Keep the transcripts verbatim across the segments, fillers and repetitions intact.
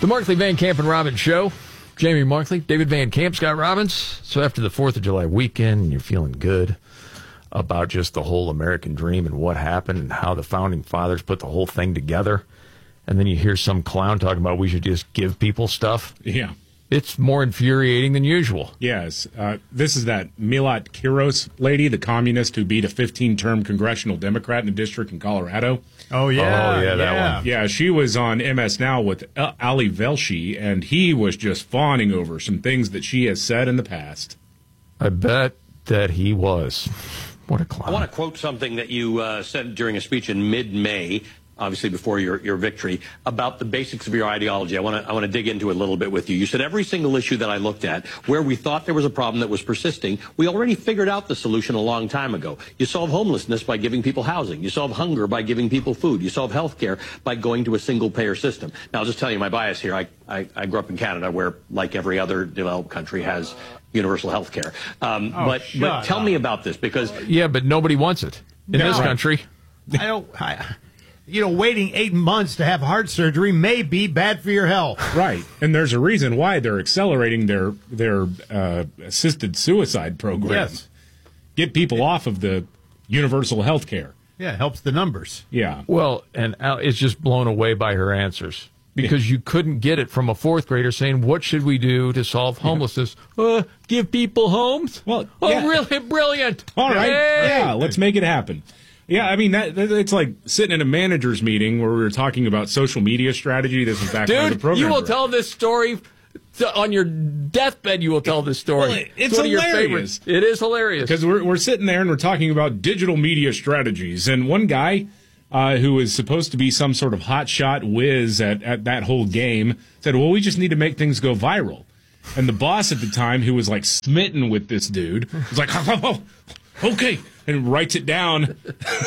The Markley, Van Camp, and Robbins Show. Jamie Markley, David Van Camp, Scott Robbins. So after the fourth of July weekend, you're feeling good about just the whole American dream and what happened and how the Founding Fathers put the whole thing together. And then you hear some clown talking about we should just give people stuff. Yeah. It's more infuriating than usual. Yes. Uh, this is that Milat Kiros lady, the communist who beat a fifteen-term congressional Democrat in a district in Colorado. Oh, yeah. Oh, yeah, that yeah. one. Yeah, she was on M S Now with Ali Velshi, and he was just fawning over some things that she has said in the past. I bet that he was. What a clown. I want to quote something that you uh, said during a speech in mid-May, obviously before your, your victory, about the basics of your ideology. I want to I want to dig into it a little bit with you. You said every single issue that I looked at where we thought there was a problem that was persisting, we already figured out the solution a long time ago. You solve homelessness by giving people housing. You solve hunger by giving people food. You solve health care by going to a single-payer system. Now, I'll just tell you my bias here. I, I, I grew up in Canada where, like every other developed country, has universal health care. Um, Oh, but, but tell up. me about this, because... Yeah, but nobody wants it in No. this country. I don't. I, you know, waiting eight months to have heart surgery may be bad for your health. Right. And there's a reason why they're accelerating their their uh, assisted suicide program. Yes. Get people off of the universal health care. Yeah, it helps the numbers. Yeah. Well, and Al is just blown away by her answers because you couldn't get it from a fourth grader saying, what should we do to solve homelessness? Uh, give people homes? Well, oh, yeah. really brilliant. All right. Hey! Yeah, let's make it happen. Yeah, I mean, that, that it's like sitting in a manager's meeting where we were talking about social media strategy. This is back when I was a Dude, program you will director. tell this story to, on your deathbed. You will tell this story. Well, it's one of your hilarious. favorites. It is hilarious. Because we're, we're sitting there and we're talking about digital media strategies. And one guy uh, who is supposed to be some sort of hotshot whiz at, at that whole game said, well, we just need to make things go viral. And the boss at the time, who was like smitten with this dude, was like, oh, oh, oh, okay, and writes it down.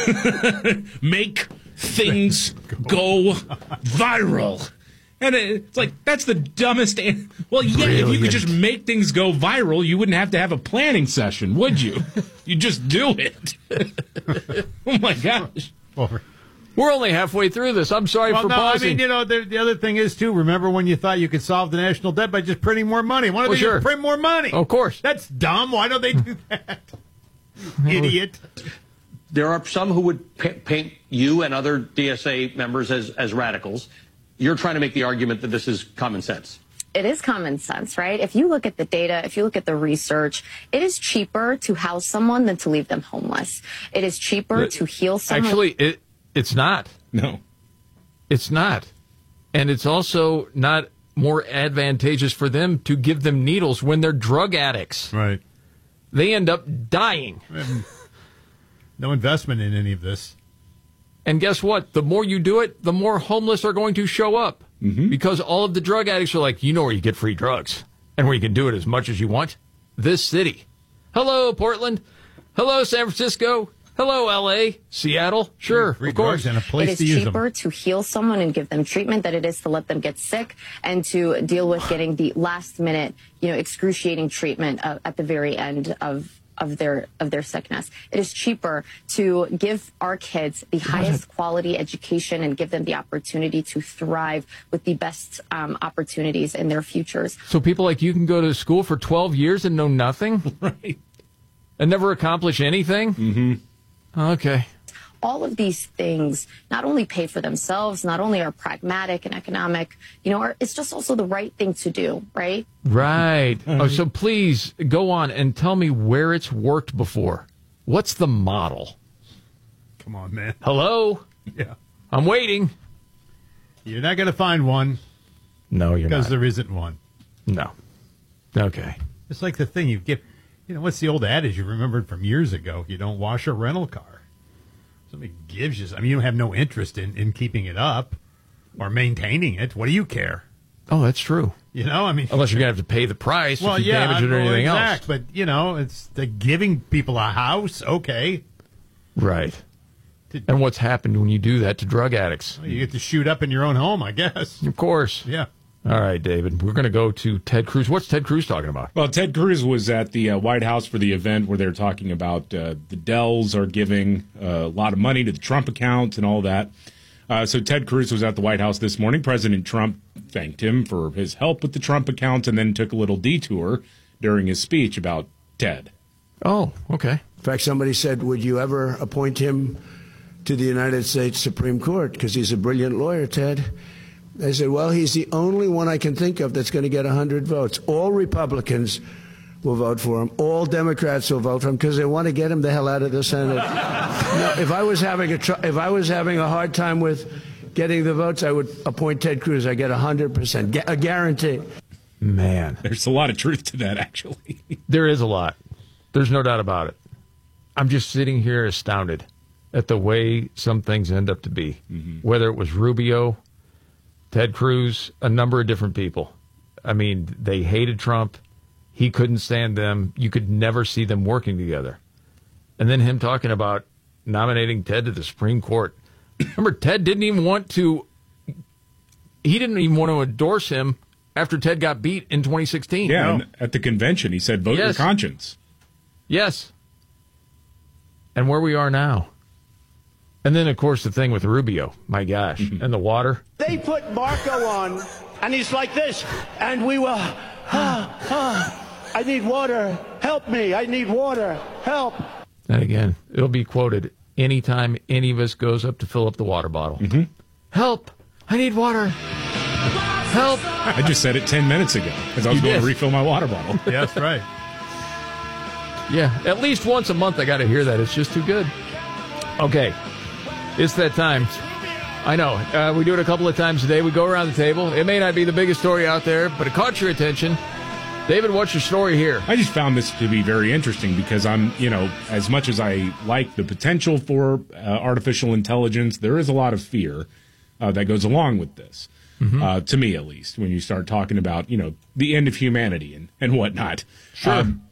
Make things go viral. And it's like, that's the dumbest. An- well, yeah, if you Brilliant. could just make things go viral, you wouldn't have to have a planning session, would you? You just do it. Oh, my gosh. Well, We're only halfway through this. I'm sorry well for no, I pausing. mean, you know, the, the other thing is, too, remember when you thought you could solve the national debt by just printing more money? Why don't Well, they sure. just print more money? Of course. That's dumb. Why don't they do that? You idiot. There are some who would pa- paint you and other D S A members as, as radicals. You're trying to make the argument that this is common sense. It is common sense, right? If you look at the data, if you look at the research, it is cheaper to house someone than to leave them homeless. It is cheaper But to heal someone. Actually, it it's not. No. It's not. And it's also not more advantageous for them to give them needles when they're drug addicts. Right. They end up dying. No investment in any of this. And guess what? The more you do it, the more homeless are going to show up. Mm-hmm. Because all of the drug addicts are like, you know where you get free drugs and where you can do it as much as you want? This city. Hello, Portland. Hello, San Francisco. Hello, L A. Seattle. Sure, Free of course. drugs and a place It is to use cheaper them. to heal someone and give them treatment than it is to let them get sick and to deal with getting the last minute, you know, excruciating treatment uh, at the very end of of their of their sickness. It is cheaper to give our kids the highest quality education and give them the opportunity to thrive with the best um, opportunities in their futures. So people like you can go to school for twelve years and know nothing? Right. And never accomplish anything? Mm-hmm. Okay. All of these things not only pay for themselves, not only are pragmatic and economic, you know, are, it's just also the right thing to do, right? Right. Oh, so please go on and tell me where it's worked before. What's the model? Come on, man. Hello? Yeah. I'm waiting. You're not going to find one No, you're because not. there isn't one. No. Okay. It's like the thing you get. You know, what's the old adage you remembered from years ago? You don't wash a rental car. Somebody gives you, I mean, you don't have no interest in, in keeping it up or maintaining it. What do you care? Oh, that's true. You know, I mean, Unless you're going to have to pay the price well, if you yeah, damage it or well, anything exact, else. but you know, it's the giving people a house. Okay, Right. To- And what's happened when you do that to drug addicts? you get to shoot up in your own home, I guess. Of course. Yeah. All right, David. We're going to go to Ted Cruz. What's Ted Cruz talking about? Well, Ted Cruz was at the uh, White House for the event where they were talking about uh, the Dells are giving uh, a lot of money to the Trump account and all that. Uh, so Ted Cruz was at the White House this morning. President Trump thanked him for his help with the Trump account and then took a little detour during his speech about Ted. Oh, okay. In fact, somebody said, would you ever appoint him to the United States Supreme Court? Because he's a brilliant lawyer, Ted. I said, well, he's the only one I can think of that's going to get one hundred votes. All Republicans will vote for him. All Democrats will vote for him because they want to get him the hell out of the Senate. Now, if I was having a tr- if I was having a hard time with getting the votes, I would appoint Ted Cruz. I get one hundred percent, a guarantee. Man, there's a lot of truth to that, actually. There is a lot. There's no doubt about it. I'm just sitting here astounded at the way some things end up to be. Mm-hmm. Whether it was Rubio, Ted Cruz, a number of different people. I mean, they hated Trump. He couldn't stand them. You could never see them working together. And then him talking about nominating Ted to the Supreme Court. Remember, Ted didn't even want to, he didn't even want to endorse him after Ted got beat in twenty sixteen. Yeah, no. and at the convention, he said, vote Yes. your conscience. Yes. And where we are now. And then, of course, the thing with Rubio. My gosh. Mm-hmm. And the water. They put Marco on, and he's like this, and we were, ah, ah, I need water. Help me. I need water. Help. And again, it'll be quoted anytime any of us goes up to fill up the water bottle. Mm-hmm. Help! I need water. Help! I just said it ten minutes ago as I was You going did. to refill my water bottle. Yeah, that's right. Yeah, at least once a month I got to hear that. It's just too good. Okay, it's that time. I know. Uh, we do it a couple of times a day. We go around the table. It may not be the biggest story out there, but it caught your attention. David, what's your story here? I just found this to be very interesting because I'm, you know, as much as I like the potential for uh, artificial intelligence, there is a lot of fear uh, that goes along with this, mm-hmm. uh, to me at least, when you start talking about, you know, the end of humanity and, and whatnot. Sure. Um,